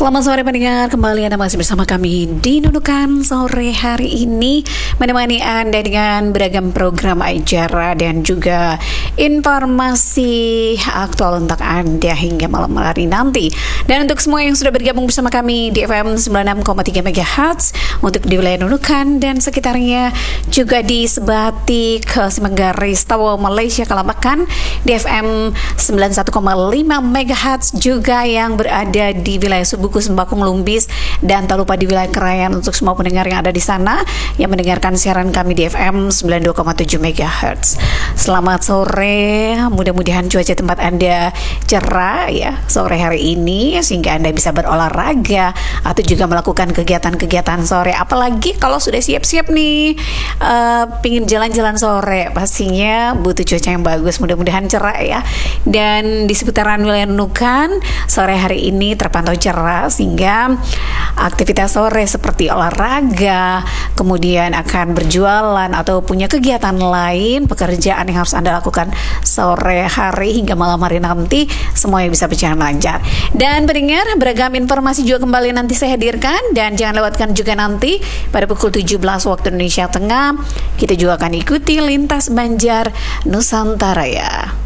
Selamat sore pendengar, kembali Anda masih bersama kami di Nunukan sore hari ini, menemani Anda dengan beragam program acara dan juga informasi aktual untuk Anda hingga malam hari nanti. Dan untuk semua yang sudah bergabung bersama kami di FM 96,3 MHz untuk di wilayah Nunukan dan sekitarnya, juga di Sebatik, Semenggaris, Tawau, Malaysia, Kalabakan di FM 91,5 MHz, juga yang berada di wilayah Buku Sembakung Lumbis, dan tak lupa di wilayah Krayan untuk semua pendengar yang ada di sana yang mendengarkan siaran kami di FM 92,7 MHz. Selamat sore, mudah-mudahan cuaca tempat Anda cerah ya sore hari ini sehingga Anda bisa berolahraga atau juga melakukan kegiatan-kegiatan sore. Apalagi kalau sudah siap-siap nih pingin jalan-jalan sore, pastinya butuh cuaca yang bagus, mudah-mudahan cerah ya. Dan di seputaran wilayah Nunukan sore hari ini terpantau cerah, sehingga aktivitas sore seperti olahraga, kemudian akan berjualan atau punya kegiatan lain, pekerjaan yang harus Anda lakukan sore hari hingga malam hari nanti, semuanya bisa berjalan lancar. Dan pendengar, beragam informasi juga kembali nanti saya hadirkan, dan jangan lewatkan juga nanti pada pukul 17 waktu Indonesia Tengah kita juga akan ikuti Lintas Banjar Nusantara ya.